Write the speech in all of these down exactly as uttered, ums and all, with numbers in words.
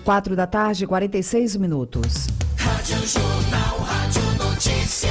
Quatro da tarde, quarenta e seis minutos. Rádio Jornal, Rádio Notícia.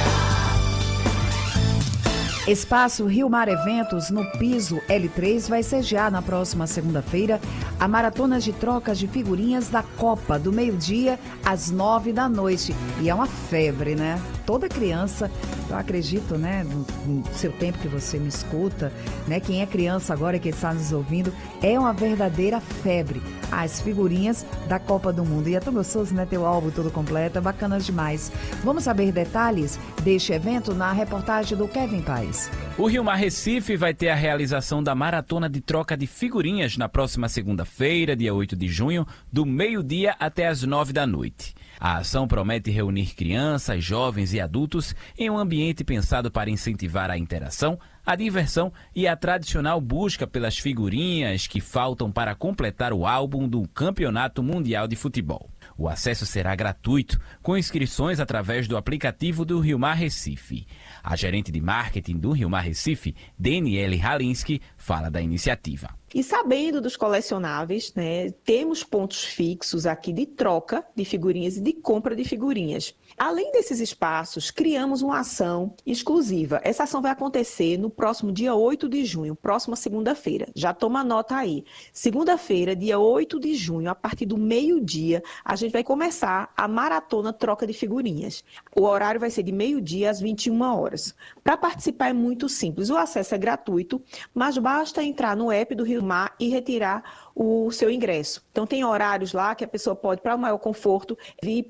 Espaço Rio Mar Eventos, no piso L três, vai sediar na próxima segunda-feira a maratona de trocas de figurinhas da Copa, do meio-dia às nove da noite. E é uma febre, né? Toda criança, eu acredito, né, no, no seu tempo que você me escuta, né, quem é criança agora, que está nos ouvindo, é uma verdadeira febre. As figurinhas da Copa do Mundo. E é tão gostoso, né, ter o álbum todo completo, é bacana demais. Vamos saber detalhes deste evento na reportagem do Kevin Paes. O Rio Mar Recife vai ter a realização da maratona de troca de figurinhas na próxima segunda-feira, dia oito de junho, do meio-dia até as nove da noite. A ação promete reunir crianças, jovens e adultos em um ambiente pensado para incentivar a interação, a diversão e a tradicional busca pelas figurinhas que faltam para completar o álbum do Campeonato Mundial de Futebol. O acesso será gratuito, com inscrições através do aplicativo do Rio Mar Recife. A gerente de marketing do Rio Mar Recife, Daniele Halinski, fala da iniciativa. E sabendo dos colecionáveis, né, temos pontos fixos aqui de troca de figurinhas e de compra de figurinhas. Além desses espaços, criamos uma ação exclusiva. Essa ação vai acontecer no próximo dia oito de junho, próxima segunda-feira. Já toma nota aí. Segunda-feira, dia oito de junho, a partir do meio-dia, a gente vai começar a maratona troca de figurinhas. O horário vai ser de meio-dia às vinte e uma horas. Para participar é muito simples. O acesso é gratuito, mas basta entrar no app do Rio Mar e retirar o seu ingresso. Então tem horários lá que a pessoa pode, para o maior conforto, vir